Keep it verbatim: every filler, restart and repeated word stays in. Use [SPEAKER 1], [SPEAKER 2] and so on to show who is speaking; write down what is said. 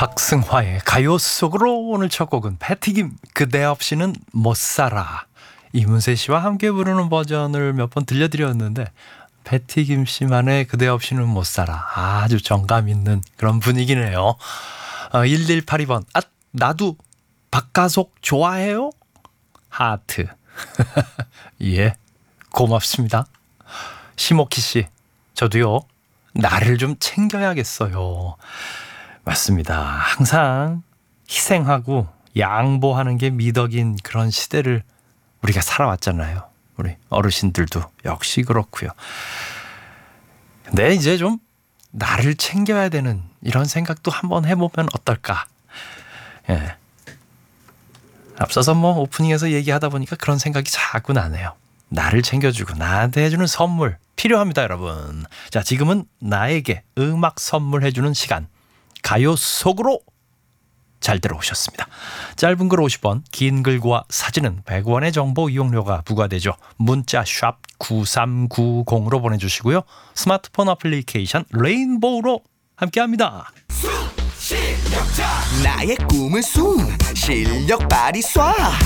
[SPEAKER 1] 박승화의 가요 속으로 오늘 첫 곡은 패티김 그대 없이는 못 살아. 이문세 씨와 함께 부르는 버전을 몇 번 들려드렸는데 패티김 씨만의 그대 없이는 못 살아. 아주 정감 있는 그런 분위기네요. 어, 일일팔이 번 아 나도 박가속 좋아해요? 하트. 예, 고맙습니다. 심오키 씨, 저도요 나를 좀 챙겨야겠어요. 맞습니다. 항상 희생하고 양보하는 게 미덕인 그런 시대를 우리가 살아왔잖아요. 우리 어르신들도 역시 그렇고요. 근데 이제 좀 나를 챙겨야 되는 이런 생각도 한번 해보면 어떨까. 예. 앞서서 뭐 오프닝에서 얘기하다 보니까 그런 생각이 자꾸 나네요. 나를 챙겨주고 나한테 해주는 선물 필요합니다, 여러분. 자, 지금은 나에게 음악 선물해주는 시간. 가요 속으로 잘 들어오셨습니다. 짧은 글 오십 원, 긴 글과 사진은 백 원의 정보 이용료가 부과되죠. 문자 샵 구삼구공으로 보내주시고요. 스마트폰 어플리케이션 레인보우로 함께합니다.
[SPEAKER 2] 실력자 나의 꿈은 숨 실력 발휘 쏴